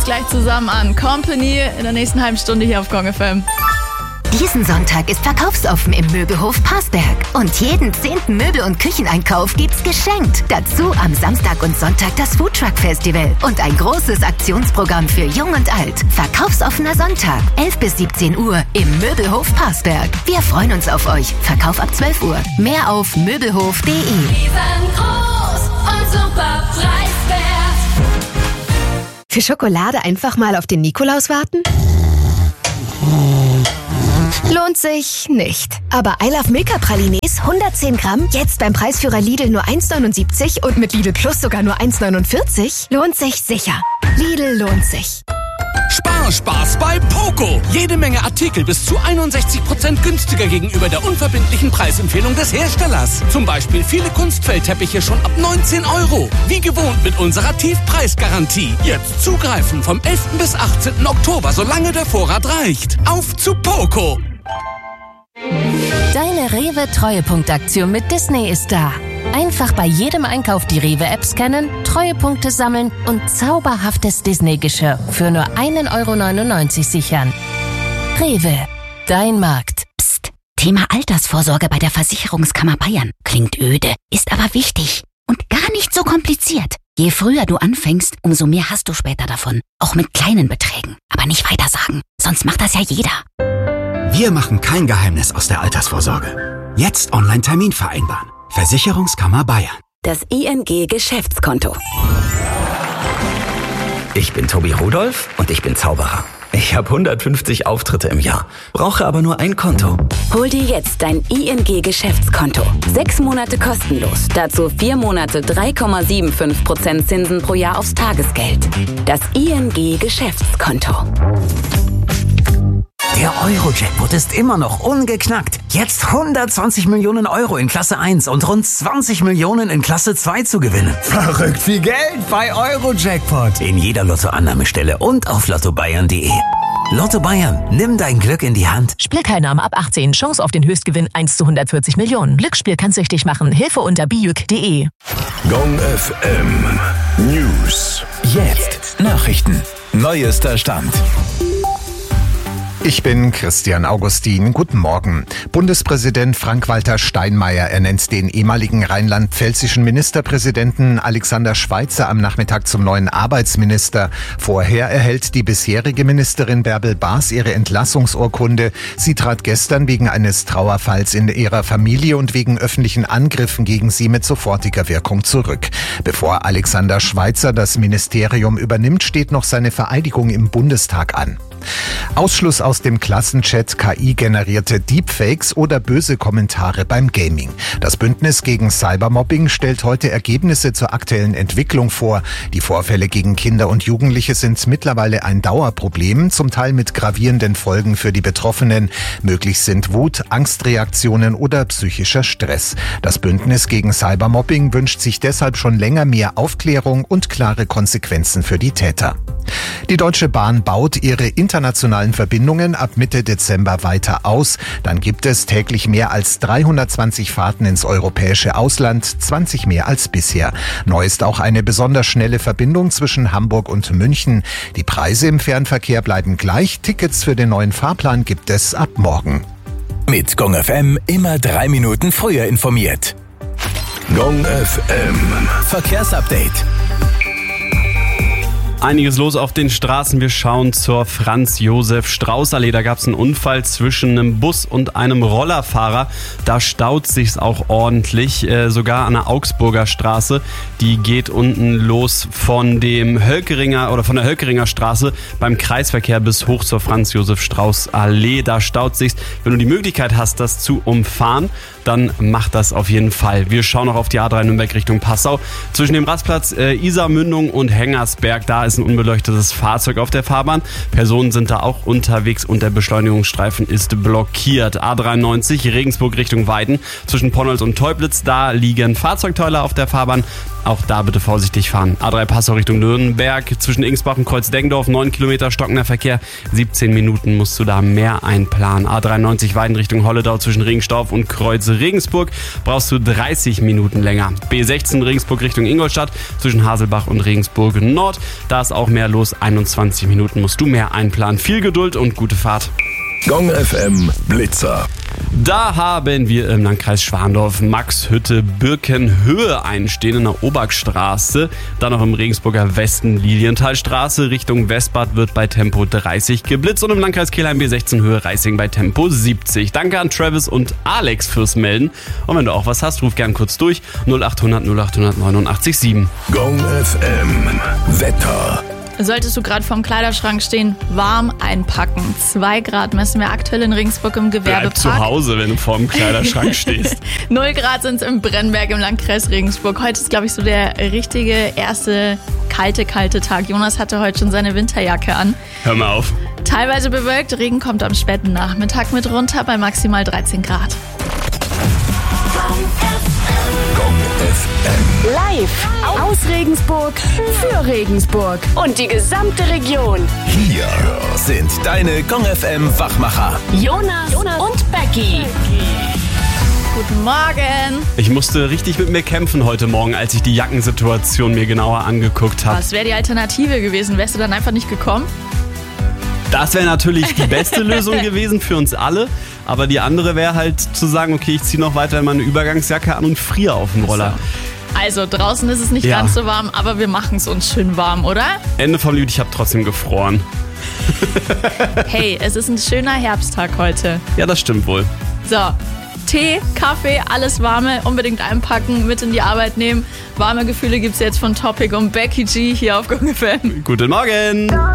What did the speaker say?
Gleich zusammen an Company in der nächsten halben Stunde hier auf Gong FM. Diesen Sonntag ist Verkaufsoffen im Möbelhof Parsberg. Und jeden 10. Möbel- und Kücheneinkauf gibt's geschenkt. Dazu am Samstag und Sonntag das Foodtruck Festival und ein großes Aktionsprogramm für Jung und Alt. Verkaufsoffener Sonntag, 11 bis 17 Uhr im Möbelhof Parsberg. Wir freuen uns auf euch. Verkauf ab 12 Uhr. Mehr auf möbelhof.de. Riesengroß und super preiswert. Für Schokolade einfach mal auf den Nikolaus warten? Lohnt sich nicht. Aber I Love Milka Pralines 110 Gramm, jetzt beim Preisführer Lidl nur 1,79 und mit Lidl Plus sogar nur 1,49, lohnt sich sicher. Lidl lohnt sich. Spaß bei Poco. Jede Menge Artikel bis zu 61% günstiger gegenüber der unverbindlichen Preisempfehlung des Herstellers. Zum Beispiel viele Kunstfeldteppiche schon ab 19 €. Wie gewohnt mit unserer Tiefpreisgarantie. Jetzt zugreifen vom 11. bis 18. Oktober, solange der Vorrat reicht. Auf zu Poco. Deine Rewe-Treuepunktaktion mit Disney ist da. Einfach bei jedem Einkauf die Rewe-App scannen, Treuepunkte sammeln und zauberhaftes Disney-Geschirr für nur 1,99 € sichern. Rewe, dein Markt. Psst, Thema Altersvorsorge bei der Versicherungskammer Bayern. Klingt öde, ist aber wichtig und gar nicht so kompliziert. Je früher du anfängst, umso mehr hast du später davon. Auch mit kleinen Beträgen. Aber nicht weitersagen, sonst macht das ja jeder. Wir machen kein Geheimnis aus der Altersvorsorge. Jetzt Online-Termin vereinbaren. Versicherungskammer Bayern. Das ING Geschäftskonto. Ich bin Tobi Rudolph und ich bin Zauberer. Ich habe 150 Auftritte im Jahr, brauche aber nur ein Konto. Hol dir jetzt dein ING Geschäftskonto. 6 Monate kostenlos. Dazu 4 Monate 3,75% Zinsen pro Jahr aufs Tagesgeld. Das ING Geschäftskonto. Der Euro-Jackpot ist immer noch ungeknackt. Jetzt 120 Millionen € in Klasse 1 und rund 20 Millionen in Klasse 2 zu gewinnen. Verrückt viel Geld bei Euro-Jackpot. In jeder Lottoannahmestelle und auf lottobayern.de. Lotto Bayern, nimm dein Glück in die Hand. Spielteilnahme ab 18, Chance auf den Höchstgewinn 1 zu 140 Millionen. Glücksspiel kann süchtig machen. Hilfe unter biüc.de. Gong FM News. Jetzt Nachrichten. Neuester Stand. Ich bin Christian Augustin. Guten Morgen. Bundespräsident Frank-Walter Steinmeier ernennt den ehemaligen rheinland-pfälzischen Ministerpräsidenten Alexander Schweitzer am Nachmittag zum neuen Arbeitsminister. Vorher erhält die bisherige Ministerin Bärbel Baas ihre Entlassungsurkunde. Sie trat gestern wegen eines Trauerfalls in ihrer Familie und wegen öffentlichen Angriffen gegen sie mit sofortiger Wirkung zurück. Bevor Alexander Schweitzer das Ministerium übernimmt, steht noch seine Vereidigung im Bundestag an. Ausschluss aus dem Klassenchat, KI-generierte Deepfakes oder böse Kommentare beim Gaming. Das Bündnis gegen Cybermobbing stellt heute Ergebnisse zur aktuellen Entwicklung vor. Die Vorfälle gegen Kinder und Jugendliche sind mittlerweile ein Dauerproblem, zum Teil mit gravierenden Folgen für die Betroffenen. Möglich sind Wut, Angstreaktionen oder psychischer Stress. Das Bündnis gegen Cybermobbing wünscht sich deshalb schon länger mehr Aufklärung und klare Konsequenzen für die Täter. Die Deutsche Bahn baut ihre internationalen Verbindungen ab Mitte Dezember weiter aus. Dann gibt es täglich mehr als 320 Fahrten ins europäische Ausland, 20 mehr als bisher. Neu ist auch eine besonders schnelle Verbindung zwischen Hamburg und München. Die Preise im Fernverkehr bleiben gleich. Tickets für den neuen Fahrplan gibt es ab morgen. Mit Gong FM immer 3 Minuten früher informiert. Gong FM Verkehrsupdate. Einiges los auf den Straßen. Wir schauen zur Franz-Josef-Strauß-Allee. Da gab es einen Unfall zwischen einem Bus und einem Rollerfahrer. Da staut sich's auch ordentlich, sogar an der Augsburger Straße. Die geht unten los von dem Höllkeringer oder von der Höllkeringer Straße beim Kreisverkehr bis hoch zur Franz-Josef-Strauß-Allee. Da staut sich's. Wenn du die Möglichkeit hast, das zu umfahren, dann mach das auf jeden Fall. Wir schauen noch auf die A3 Nürnberg Richtung Passau. Zwischen dem Rastplatz Isarmündung und Hengersberg, da ist ein unbeleuchtetes Fahrzeug auf der Fahrbahn. Personen sind da auch unterwegs und der Beschleunigungsstreifen ist blockiert. A93 Regensburg Richtung Weiden. Zwischen Ponnolz und Teublitz, da liegen Fahrzeugteiler auf der Fahrbahn. auch da bitte vorsichtig fahren. A3 Passau Richtung Nürnberg, zwischen Ingsbach und Kreuzdengdorf, 9 Kilometer stockender Verkehr, 17 Minuten musst du da mehr einplanen. A93 Weiden Richtung Holledau zwischen Regenstorf und Kreuz Regensburg brauchst du 30 Minuten länger. B16 Regensburg Richtung Ingolstadt zwischen Haselbach und Regensburg Nord, da ist auch mehr los, 21 Minuten musst du mehr einplanen. Viel Geduld und gute Fahrt. Gong FM Blitzer. Da haben wir im Landkreis Schwandorf Maxhütte Birkenhöhe einstehen in der Obergstraße. Dann noch im Regensburger Westen Lilienthalstraße Richtung Westbad wird bei Tempo 30 geblitzt und im Landkreis Kelheim B16 Höhe Reising bei Tempo 70. Danke an Travis und Alex fürs Melden. Und wenn du auch was hast, ruf gern kurz durch 0800 0800 89 7. Gong FM Wetter. Solltest du gerade vorm Kleiderschrank stehen, warm einpacken. 2 Grad messen wir aktuell in Regensburg im Gewerbepark. Bleib zu Hause, wenn du vorm Kleiderschrank stehst. 0 Grad sind es im Brennberg im Landkreis Regensburg. Heute ist, glaube ich, so der richtige erste kalte Tag. Jonas hatte heute schon seine Winterjacke an. Hör mal auf. Teilweise bewölkt, Regen kommt am späten Nachmittag mit runter bei maximal 13 Grad. Live aus Regensburg für Regensburg und die gesamte Region. Hier sind deine Gong FM Wachmacher. Jonas und Becky. Guten Morgen. Ich musste richtig mit mir kämpfen heute Morgen, als ich die Jackensituation mir genauer angeguckt habe. Was wäre die Alternative gewesen? Wärst du dann einfach nicht gekommen? Das wäre natürlich die beste Lösung gewesen für uns alle. Aber die andere wäre halt zu sagen, okay, ich ziehe noch weiter meine Übergangsjacke an und friere auf dem Roller. Also draußen ist es nicht ganz so warm, aber wir machen es uns schön warm, oder? Ende vom Lied, ich habe trotzdem gefroren. Hey, es ist ein schöner Herbsttag heute. Ja, das stimmt wohl. So, Tee, Kaffee, alles Warme, unbedingt einpacken, mit in die Arbeit nehmen. Warme Gefühle gibt's jetzt von Topic und Becky G hier auf Gong FM. Guten Morgen.